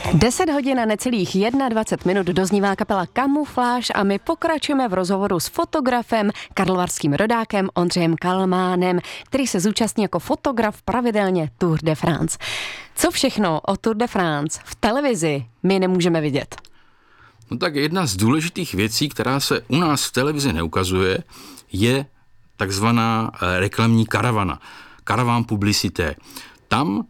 10 hodin a necelých 21 minut doznívá kapela Kamufláž a my pokračujeme v rozhovoru s fotografem, karlovarským rodákem Ondřejem Kalmánem, který se zúčastní jako fotograf pravidelně Tour de France. Co všechno o Tour de France v televizi my nemůžeme vidět? No tak jedna z důležitých věcí, která se u nás v televizi neukazuje, je takzvaná reklamní karavana. Karaván publicité. Tam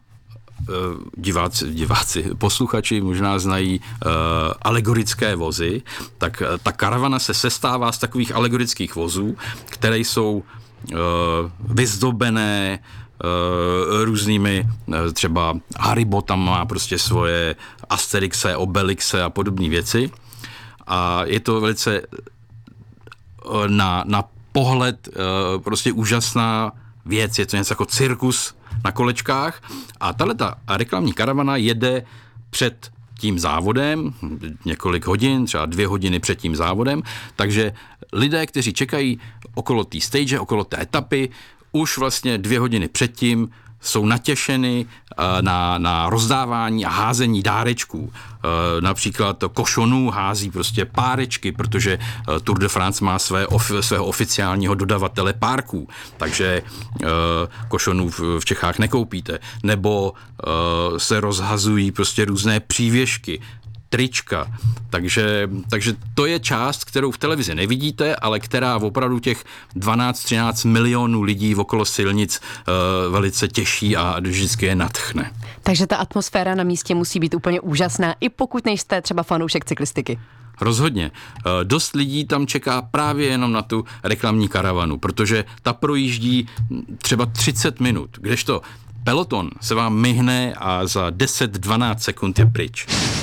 diváci, posluchači možná znají alegorické vozy, tak ta karavana se sestává z takových alegorických vozů, které jsou vyzdobené různými, třeba Haribo tam má prostě svoje Asterixe, Obelixe a podobné věci. A je to velice na pohled prostě úžasná věc, je to něco jako cirkus na kolečkách a tahleta reklamní karavana jede před tím závodem, několik hodin, třeba 2 hodiny před tím závodem, takže lidé, kteří čekají okolo té stage, okolo té etapy, už vlastně 2 hodiny předtím jsou natěšeny na rozdávání a házení dárečků. Například Cochonů hází prostě párečky, protože Tour de France má svého oficiálního dodavatele párků, takže Cochonů v Čechách nekoupíte. Nebo se rozhazují prostě různé přívěšky, trička. Takže to je část, kterou v televizi nevidíte, ale která opravdu těch 12-13 milionů lidí okolo silnic velice těší a vždycky je nadchne. Takže ta atmosféra na místě musí být úplně úžasná, i pokud nejste třeba fanoušek cyklistiky. Rozhodně. Dost lidí tam čeká právě jenom na tu reklamní karavanu, protože ta projíždí třeba 30 minut, kdežto peloton se vám myhne a za 10-12 sekund je pryč.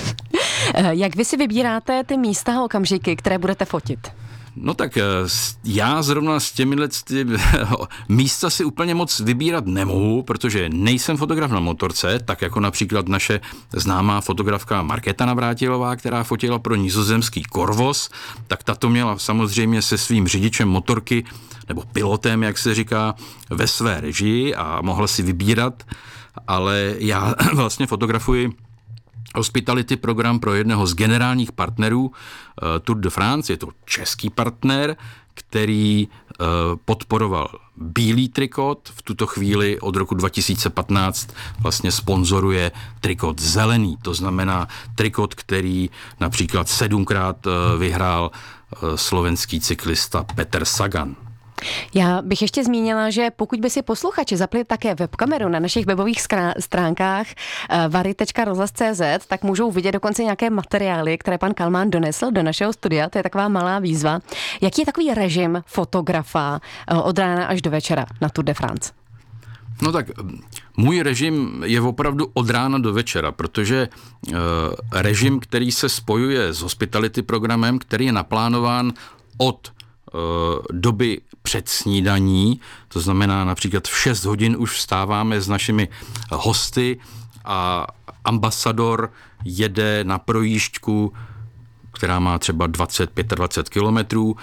Jak vy si vybíráte ty místa a okamžiky, které budete fotit? No tak já zrovna s těmihle místa si úplně moc vybírat nemohu, protože nejsem fotograf na motorce, tak jako například naše známá fotografka Markéta Navrátilová, která fotila pro nizozemský Corvos, tak tato měla samozřejmě se svým řidičem motorky, nebo pilotem, jak se říká, ve své režii a mohla si vybírat, ale já vlastně fotografuji hospitality program pro jednoho z generálních partnerů Tour de France, je to český partner, který podporoval bílý trikot, v tuto chvíli od roku 2015 vlastně sponzoruje trikot zelený, to znamená trikot, který například 7krát vyhrál slovenský cyklista Peter Sagan. Já bych ještě zmínila, že pokud by si posluchači zapli také webkameru na našich webových stránkách vary.rozhlas.cz, tak můžou vidět dokonce nějaké materiály, které pan Kalmán donesl do našeho studia. To je taková malá výzva. Jaký je takový režim fotografa od rána až do večera na Tour de France? No tak můj režim je opravdu od rána do večera, protože režim, který se spojuje s hospitality programem, který je naplánován od doby před snídaní, to znamená například v 6 hodin už vstáváme s našimi hosty a ambasador jede na projížďku, která má třeba 20-25 kilometrů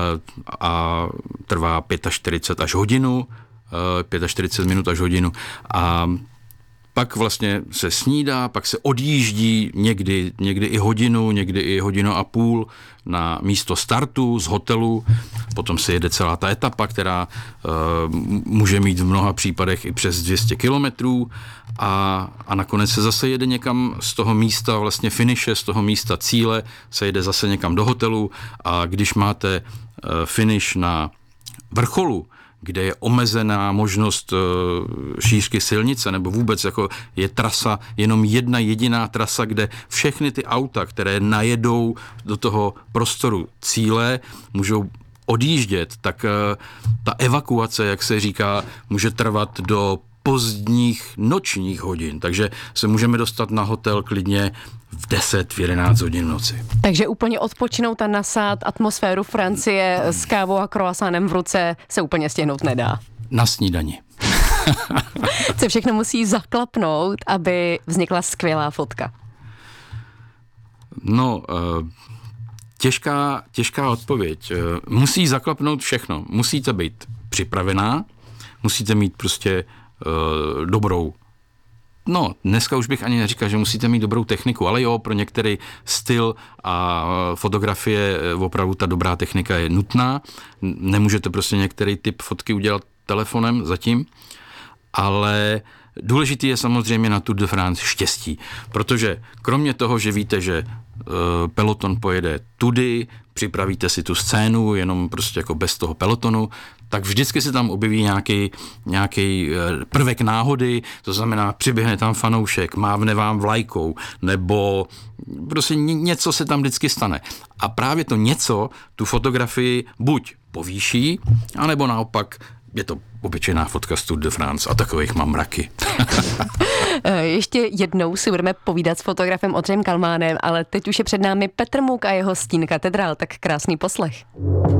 a trvá 45 až hodinu, 45 minut až hodinu a pak vlastně se snídá, pak se odjíždí někdy i hodinu, někdy i hodinu a půl na místo startu z hotelu, potom se jede celá ta etapa, která může mít v mnoha případech i přes 200 kilometrů a nakonec se zase jede někam z toho místa vlastně finiše, z toho místa cíle, se jede zase někam do hotelu a když máte finish na vrcholu, kde je omezená možnost šířky silnice, nebo vůbec jako je trasa, jenom jedna jediná trasa, kde všechny ty auta, které najedou do toho prostoru cíle, můžou odjíždět, tak ta evakuace, jak se říká, může trvat do pozdních nočních hodin, takže se můžeme dostat na hotel klidně v 10, v 11 hodin v noci. Takže úplně odpočinout a nasát atmosféru Francie s kávou a croissanem v ruce se úplně stihnout nedá. Na snídani. Co všechno musí zaklapnout, aby vznikla skvělá fotka? No, těžká odpověď. Musí zaklapnout všechno. Musíte být připravená, musíte mít prostě dobrou No, dneska už bych ani neříkal, že musíte mít dobrou techniku, ale jo, pro některý styl a fotografie opravdu ta dobrá technika je nutná. Nemůžete prostě některý typ fotky udělat telefonem zatím, ale důležitý je samozřejmě na Tour de France štěstí, protože kromě toho, že víte, že peloton pojede tudy, připravíte si tu scénu jenom prostě jako bez toho pelotonu, tak vždycky se tam objeví nějaký prvek náhody, to znamená přiběhne tam fanoušek, mávne vám vlajkou, nebo prostě něco se tam vždycky stane. A právě to něco tu fotografii buď povýší, anebo naopak je to obyčejná fotka z Tour de France a takových mám mraky. Ještě jednou si budeme povídat s fotografem Ondřejem Kalmánem, ale teď už je před námi Petr Muk a jeho Stín katedrál, tak krásný poslech.